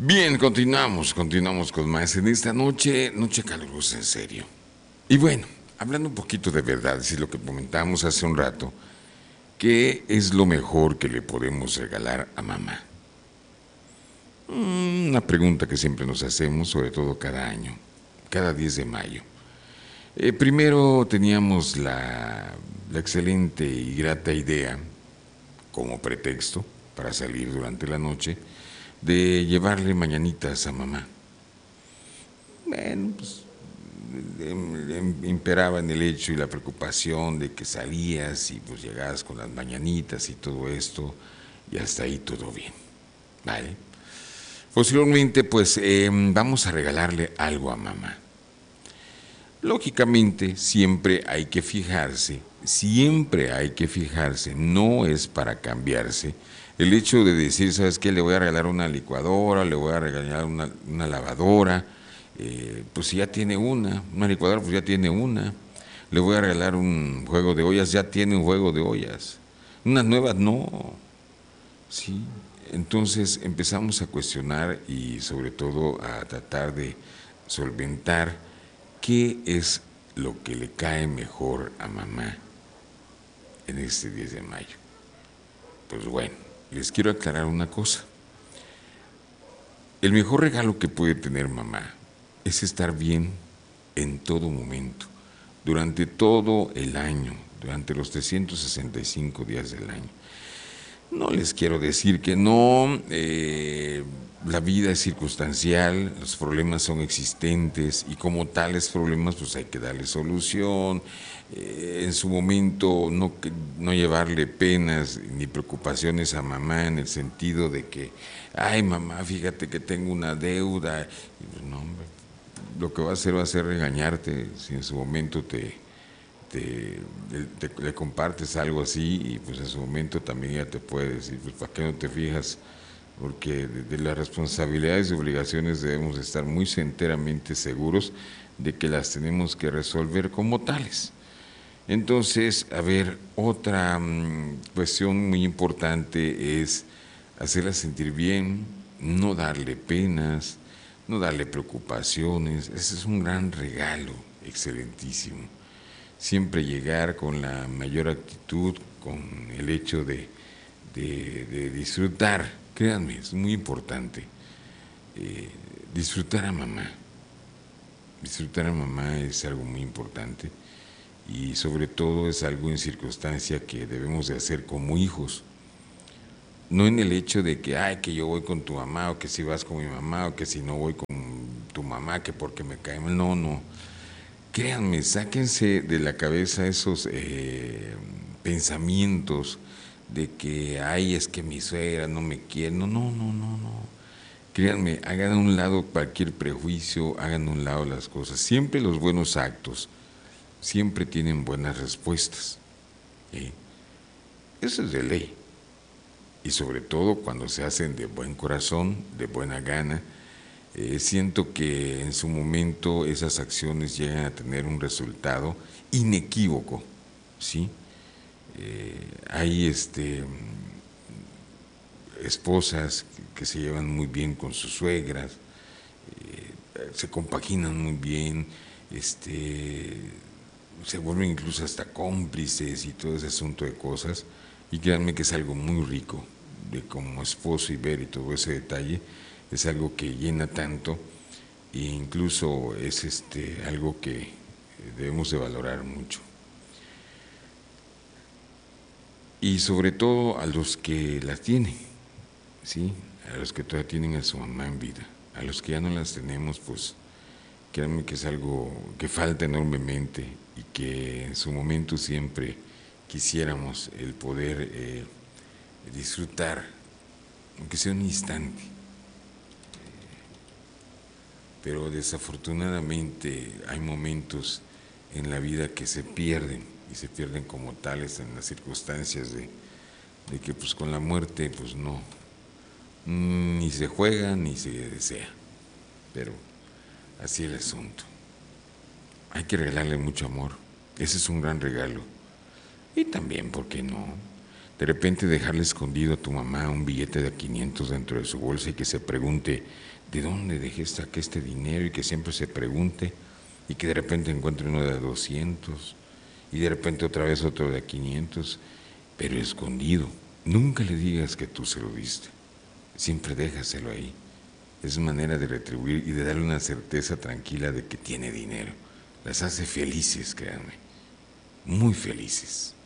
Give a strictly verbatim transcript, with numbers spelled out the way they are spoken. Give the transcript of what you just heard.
Bien, continuamos, continuamos con más en esta noche, noche calurosa en serio. Y bueno, hablando un poquito de verdad, es lo que comentábamos hace un rato, ¿qué es lo mejor que le podemos regalar a mamá? Mm, Una pregunta que siempre nos hacemos, sobre todo cada año, cada diez de mayo. Eh, primero teníamos la, la excelente y grata idea, como pretexto para salir durante la noche, de llevarle mañanitas a mamá. Bueno, pues em- em- imperaba en el hecho y la preocupación de que salías y pues llegabas con las mañanitas y todo esto, y hasta ahí todo bien, ¿vale? Posteriormente, pues em, vamos a regalarle algo a mamá. Lógicamente, siempre hay que fijarse, siempre hay que fijarse, no es para cambiarse. El hecho de decir, ¿sabes qué? Le voy a regalar una licuadora, le voy a regalar una, una lavadora, eh, pues si ya tiene una, una licuadora, pues ya tiene una. Le voy a regalar un juego de ollas, ya tiene un juego de ollas. Unas nuevas, no. Sí. Entonces empezamos a cuestionar y sobre todo a tratar de solventar qué es lo que le cae mejor a mamá en este diez de mayo. Pues bueno, les quiero aclarar una cosa. El mejor regalo que puede tener mamá es estar bien en todo momento, durante todo el año, durante los trescientos sesenta y cinco días del año. No les quiero decir que no, eh, la vida es circunstancial, los problemas son existentes y como tales problemas pues hay que darle solución. Eh, en su momento no, no llevarle penas ni preocupaciones a mamá en el sentido de que, ay mamá, fíjate que tengo una deuda. Y pues, no, hombre, lo que va a hacer va a ser regañarte si en su momento te, te, te, le compartes algo así y pues en su momento también ya te puede decir, pues ¿para qué no te fijas? Porque de, de las responsabilidades y obligaciones debemos estar muy enteramente seguros de que las tenemos que resolver como tales. Entonces, a ver, otra mmm, cuestión muy importante es hacerla sentir bien, no darle penas, no darle preocupaciones. Ese es un gran regalo, excelentísimo. Siempre llegar con la mayor actitud, con el hecho de, de, de disfrutar. Créanme, es muy importante. Eh, disfrutar a mamá. Disfrutar a mamá es algo muy importante y sobre todo es algo en circunstancia que debemos de hacer como hijos. No en el hecho de que, ay, que yo voy con tu mamá, o que si vas con mi mamá, o que si no voy con tu mamá, que porque me cae mal. No, no. Créanme, sáquense de la cabeza esos eh, pensamientos de que, ay, es que mi suegra no me quiere. No, no, no, no, no. Créanme, hagan a un lado cualquier prejuicio, hagan a un lado las cosas. Siempre los buenos actos, siempre tienen buenas respuestas. ¿Eh? Eso es de ley. Y sobre todo cuando se hacen de buen corazón, de buena gana. Eh, siento que en su momento esas acciones llegan a tener un resultado inequívoco, ¿sí? Eh, hay este, esposas que, que se llevan muy bien con sus suegras, eh, se compaginan muy bien, este, se vuelven incluso hasta cómplices y todo ese asunto de cosas, y créanme que es algo muy rico de como esposo y ver y todo ese detalle, es algo que llena tanto e incluso es este algo que debemos de valorar mucho. Y sobre todo a los que las tienen, ¿sí? A los que todavía tienen a su mamá en vida. A los que ya no las tenemos, pues créanme que es algo que falta enormemente y que en su momento siempre quisiéramos el poder eh, disfrutar, aunque sea un instante. Pero desafortunadamente hay momentos en la vida que se pierden y se pierden como tales en las circunstancias de, de que pues con la muerte pues no, ni se juega ni se desea, pero así es el asunto. Hay que regalarle mucho amor, ese es un gran regalo. Y también, ¿por qué no? De repente dejarle escondido a tu mamá un billete de quinientos dentro de su bolsa y que se pregunte, ¿de dónde dejé saqué este dinero? Y que siempre se pregunte, y que de repente encuentre uno de doscientos, y de repente otra vez otro de quinientos, pero escondido. Nunca le digas que tú se lo diste, siempre déjaselo ahí. Es manera de retribuir y de darle una certeza tranquila de que tiene dinero. Las hace felices, créanme, muy felices.